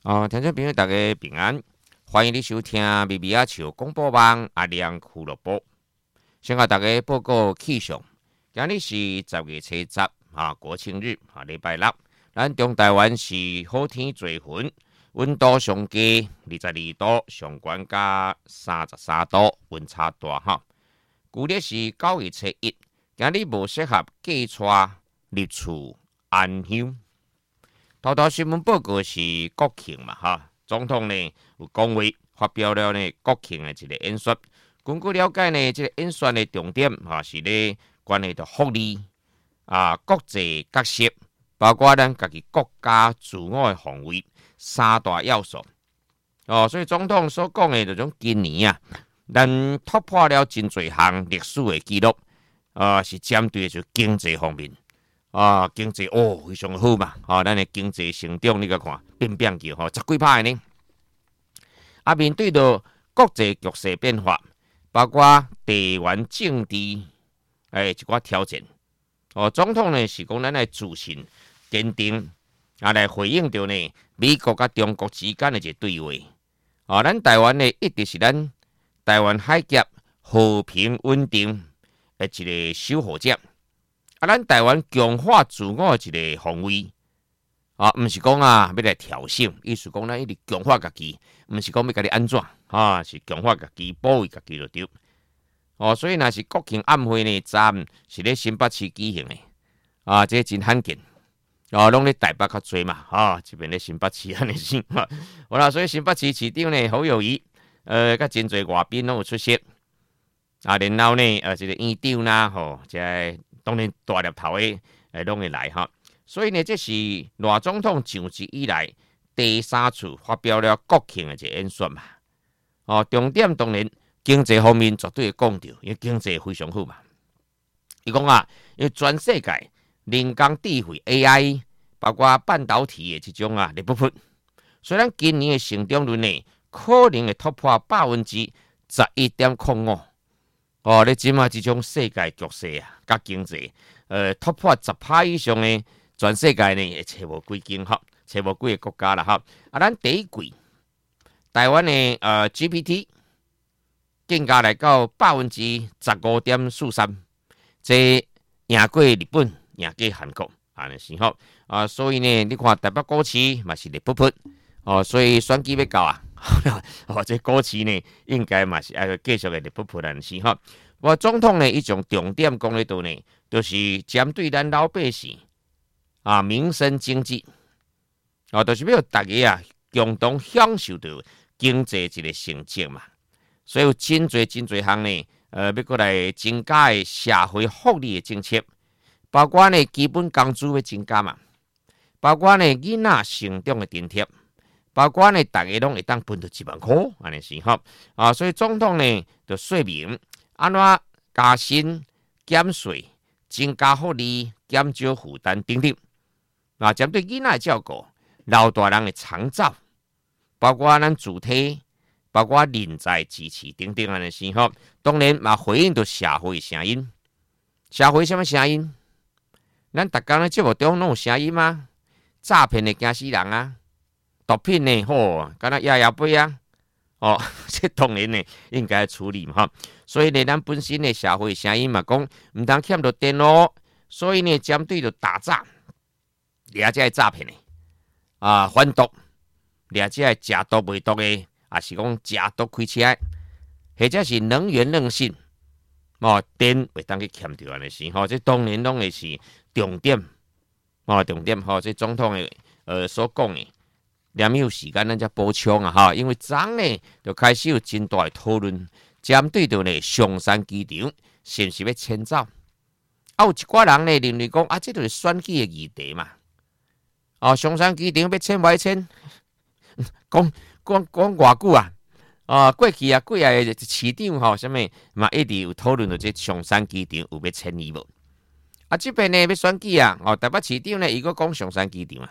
听众朋友大家平安，欢迎你收听咪咪仔笑广播网阿亮俱乐部。先甲大家报告气象，今日是10月初10国庆日礼拜六，咱中台湾是好天多云，温度上低22度，上悬加33度，温差大哈。旧历是9月初1，今日无适合嫁娶入厝安乡。头新闻报告是国庆嘛哈，总统呢有讲话发表了呢国庆的一个演说。根据了解呢，这个演说的重点是咧关系到福利国际角色，包括咱家己国家自我的防卫三大要素。所以总统所讲的这种今年咱突破了真侪项历史的记录，是针对就经济方面。经济非常好嘛，咱的经济成长你个看，变叫10几%呢。面对到国际局势变化，包括地缘政治一寡挑战，总统呢是讲咱来自信、坚定，来回应到呢美国甲中国之间的一个对话。咱台湾呢一直是咱台湾海峡和平稳定的一个守护者。咱台湾强化自我的一个防卫，毋是讲要来挑衅，意思讲咱一直强化家己，毋是讲要甲你安怎，是强化家己，保卫家己就对。所以若是国庆晚会呢，站是咧新北市举行的，这真罕见，拢咧台北较多嘛，这边咧新北市安尼先，好啦，所以新北市市长呢侯友宜，甲真侪外宾拢有出席，然后呢，这个院长啦，这当然大粒头的拢会来哈，所以呢，这是赖总统上任以来第3次发表了国庆的一个演说嘛。重点当然经济方面绝对会讲到，因为经济非常好嘛。伊讲因为全世界人工智慧 AI， 包括半导体的这种立不出，虽然今年的成长率呢可能会突破11.05%。你即马即种世界局势甲经济，突破10%以上的全世界呢，会找无几间找无几个国家啦哈。咱第一季台湾的GPT 更加来到15.43%，这赢过日本，赢过韩国，安尼是吼。所以呢，你看台北股市嘛是咧不噗，所以选举要到这股市呢，应该嘛是继续的咧不噗咱是吼。我总统呢，一种重点讲咧度呢，就是针对咱老百姓民生经济，就是要大家共同享受到经济一个成绩嘛。所以有真侪项呢，要过来增加的社会福利的政策，包括呢基本工资要增加嘛，包括呢囡仔成长的津贴，包括呢大家拢会当分到1万块，安尼是吼。所以总统呢就说明安怎加薪、减税、增加福利、减少负担等等。针对囡仔的照顾、老大人的长照，包括咱主体，包括人才支持等等安尼是吼。当然嘛回应到社会的声音。社会什么声音？咱逐工咧节目中拢有声音吗？诈骗的惊死人毒品呢敢若压杯这当然呢应该处理嘛。所以呢，咱本身的社会声音嘛，讲唔通欠到电脑，所以呢，针对着打诈，掠这诈骗的贩毒，掠这食毒卖毒的，是讲食毒开车的，或者是能源任性，电袂当去欠着安尼是这当然拢会是重点，重点这总统的所讲的。两有时间咱才补充因为昨呢就开始有真大的讨论，针对到呢松山机场是不是要迁走？有一寡人呢认为讲这就是选举的议题嘛。松山机场要迁不迁？讲偌久过去几个市长什么嘛一直有讨论到这松山机场有要迁移无？这边呢要选举台北市长呢伊个讲松山机场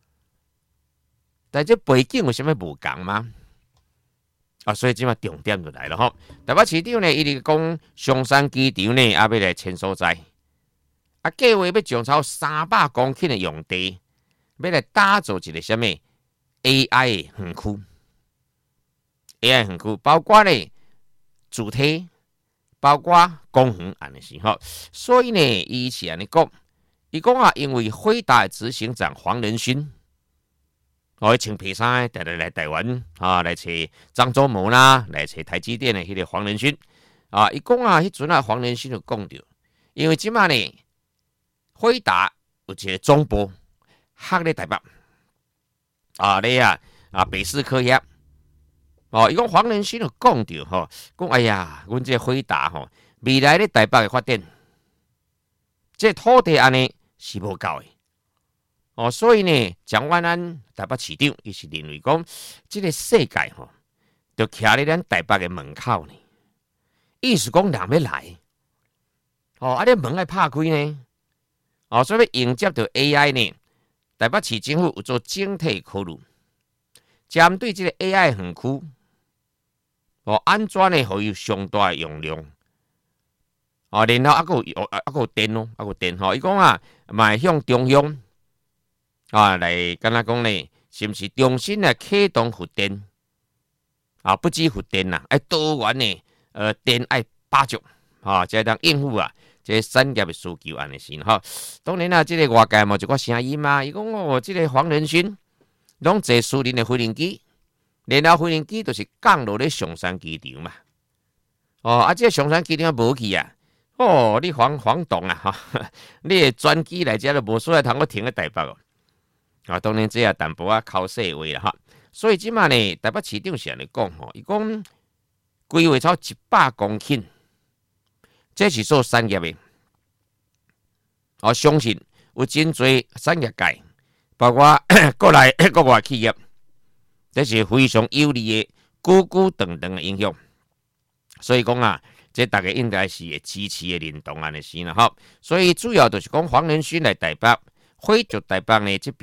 但这背景有啥物无共吗？所以即嘛重点就来了吼。台北市长呢，伊直讲松山机场呢，要来迁所在，计划要将超300公顷的用地，要来打造一个啥物 AI 的园区，AI 园区包括呢主体，包括公园安尼是吼。所以呢，伊是安尼讲，伊讲啊，因为辉达的执行长黄仁勋。我穿皮衫，带来台湾啊，来找张忠谋啦，来找台积电的迄个黄仁勋啊。伊讲啊，迄阵啊，黄仁勋就讲着，因为即马呢，辉达有一个总部设咧台北啊，咧北市科业哦。伊讲黄仁勋就讲着吼，讲哎呀，阮这辉达吼，未来咧台北的发展，这土地安尼是无够的。哦，所以呢，蒋万安台北市长，伊是认为讲，这个世界吼，就徛咧咱台北的门口呢。意思讲人要来，哦，啊，你门爱拍开呢，哦，所以要迎接到 AI 呢，台北市政府有做整体考虑，针对这个 AI 园区，哦，安怎呢，互有上大的容量，哦，然后还有电哦，还有电吼，伊讲啊，嘛向中央。啊，来敢若讲呢，是毋是重新来启动核电？啊，不止核电啦，多元呢，电爱把足，啊，才当应付啊，这产业的需求安尼是吼。当然啦，这个外界嘛一个声音嘛，伊讲哦，这个黄仁勋拢坐私人的飞行机，然后飞行机就是降落咧松山机场嘛。哦，啊，这松山机场无去啊。哦，你黄董啊，哈，你的专机来遮都无所在，通我停喺台北哦。啊，当然这也淡薄啊考细话啦哈，所以即马呢，台北市长是安尼讲吼，伊讲规划超100公顷，这是做产业的，我相信有真侪产业界，包括国内国外企业，这是非常有利的，久久长长的影响。所以讲啊，这大家应该是会支持的认同安尼是啦哈。所以主要就是讲黄仁勋来台北，回就台北呢这边。